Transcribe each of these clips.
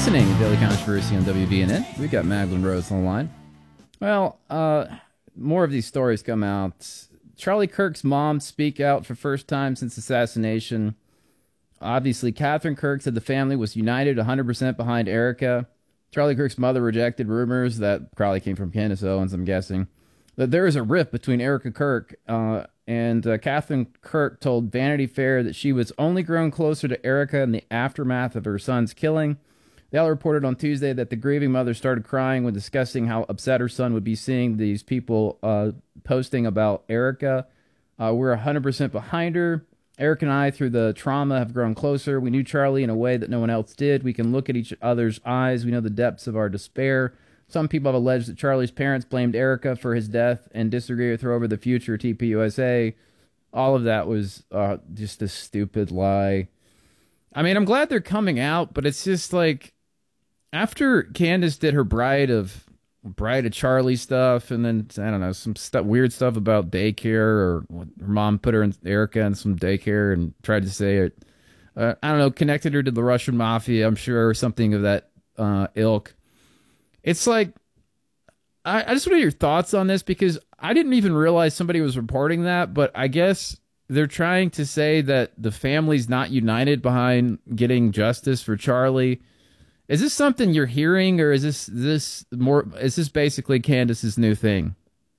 listening to Daily Controversy on WVNN. We've got Madeline Rose on the line. Well, more of these stories come out. Charlie Kirk's mom speak out for first time since assassination. Obviously, Catherine Kirk said the family was united 100% behind Erica. Charlie Kirk's mother rejected rumors that probably came from Candace Owens, I'm guessing, that there is a rift between Erica Kirk and Catherine Kirk told Vanity Fair that she was only grown closer to Erica in the aftermath of her son's killing. They all reported on Tuesday that the grieving mother started crying when discussing how upset her son would be seeing these people posting about Erica. We're 100% behind her. Eric and I, through the trauma, have grown closer. We knew Charlie in a way that no one else did. We can look at each other's eyes. We know the depths of our despair. Some people have alleged that Charlie's parents blamed Erica for his death and disagree with her over the future of TPUSA. All of that was just a stupid lie. I mean, I'm glad they're coming out, but it's just like, after Candace did her Bride of Charlie stuff, and then, I don't know, some weird stuff about daycare, or her mom put her and Erica in some daycare and tried to say it, I don't know, connected her to the Russian mafia, I'm sure, or something of that ilk. It's like, I just want to hear your thoughts on this, because I didn't even realize somebody was reporting that, but I guess they're trying to say that the family's not united behind getting justice for Charlie. Is this something you're hearing, or is this basically Candace's new thing?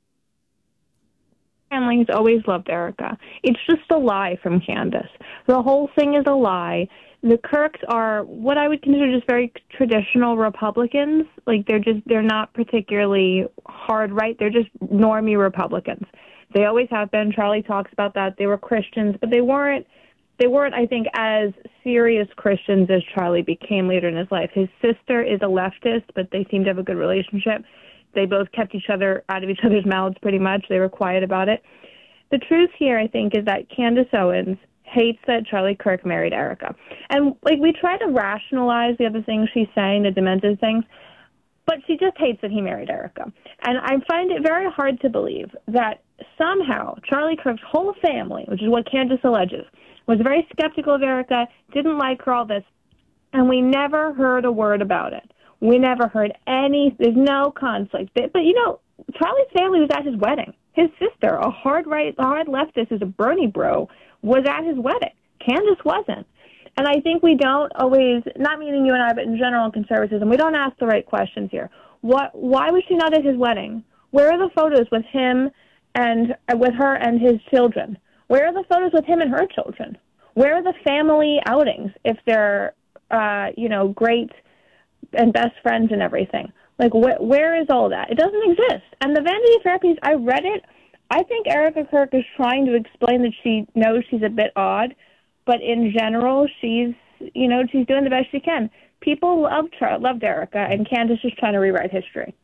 Families always loved Erica. It's just a lie from Candace. The whole thing is a lie. The Kirks are what I would consider just very traditional Republicans. Like, they're not particularly hard right. They're just normie Republicans. They always have been. Charlie talks about that. They were Christians, but they weren't, I think, as serious Christians as Charlie became later in his life. His sister is a leftist, but they seem to have a good relationship. They both kept each other out of each other's mouths pretty much. They were quiet about it. The truth here, I think, is that Candace Owens hates that Charlie Kirk married Erica. And, like, we try to rationalize the other things she's saying, the demented things, but she just hates that he married Erica. And I find it very hard to believe that somehow Charlie Kirk's whole family, which is what Candace alleges, was very skeptical of Erica, didn't like her, all this, and we never heard a word about it. We never heard there's no conflict. But, you know, Charlie's family was at his wedding. His sister, a hard leftist who's a Bernie bro, was at his wedding. Candace wasn't. And I think we don't always, not meaning you and I, but in general in conservatism, we don't ask the right questions here. Why was she not at his wedding? Where are the photos with him and with her and his children? Where are the photos with him and her children? Where are the family outings if they're, great and best friends and everything? Like, where is all that? It doesn't exist. And the Vanity Fair piece, I read it. I think Erica Kirk is trying to explain that she knows she's a bit odd, but in general, she's doing the best she can. People loved Erica, and Candace is trying to rewrite history.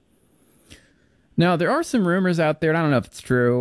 Now, there are some rumors out there, and I don't know if it's true,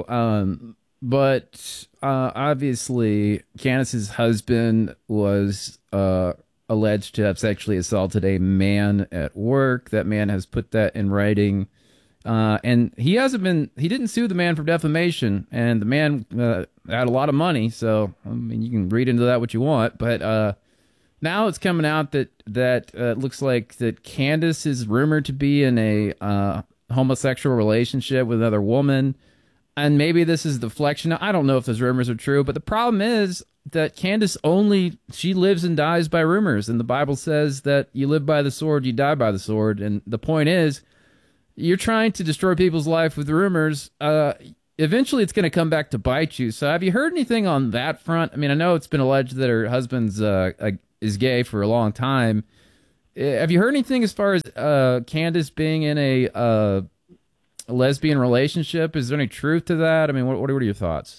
but obviously, Candace's husband was alleged to have sexually assaulted a man at work. That man has put that in writing. And he didn't sue the man for defamation. And the man had a lot of money. So, I mean, you can read into that what you want. But now it's coming out that looks like that Candace is rumored to be in a homosexual relationship with another woman. And maybe this is deflection. I don't know if those rumors are true, but the problem is that Candace she lives and dies by rumors. And the Bible says that you live by the sword, you die by the sword. And the point is, you're trying to destroy people's life with rumors. Eventually it's going to come back to bite you. So have you heard anything on that front? I mean, I know it's been alleged that her husband's is gay for a long time. Have you heard anything as far as Candace being in a lesbian relationship? Is there any truth to that? I mean, what are your thoughts?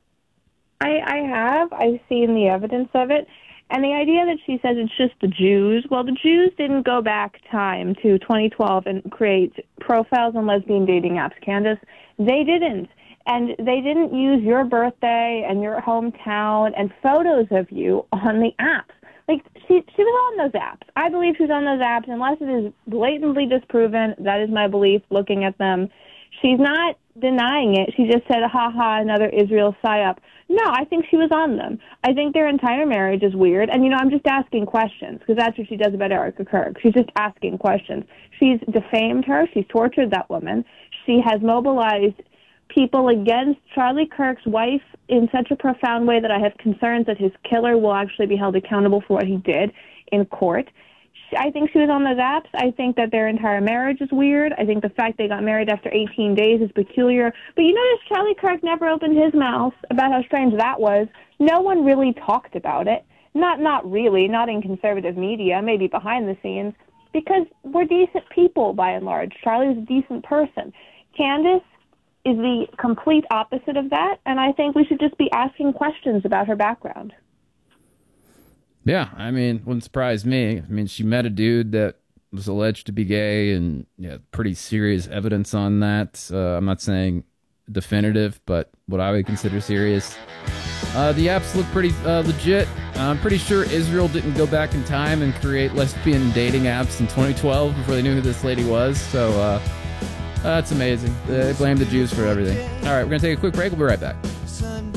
I have. I've seen the evidence of it. And the idea that she says it's just the Jews, well, the Jews didn't go back time to 2012 and create profiles on lesbian dating apps, Candace. They didn't. And they didn't use your birthday and your hometown and photos of you on the apps. Like, she was on those apps. I believe she was on those apps, unless it is blatantly disproven. That is my belief, looking at them. She's not denying it. She just said, ha ha, another Israel psyop. No, I think she was on them. I think their entire marriage is weird. And, I'm just asking questions because that's what she does about Erica Kirk. She's just asking questions. She's defamed her. She's tortured that woman. She has mobilized people against Charlie Kirk's wife in such a profound way that I have concerns that his killer will actually be held accountable for what he did in court. I think she was on those apps. I think that their entire marriage is weird. I think the fact they got married after 18 days is peculiar. But you notice Charlie Kirk never opened his mouth about how strange that was. No one really talked about it. Not really, not in conservative media, maybe behind the scenes, because we're decent people by and large. Charlie's a decent person. Candace is the complete opposite of that, and I think we should just be asking questions about her background. Yeah, wouldn't surprise me. She met a dude that was alleged to be gay, and pretty serious evidence on that. I'm not saying definitive, but what I would consider serious. The apps look pretty legit. I'm pretty sure Israel didn't go back in time and create lesbian dating apps in 2012 before they knew who this lady was. So that's amazing. They blame the Jews for everything. All right, we're going to take a quick break. We'll be right back.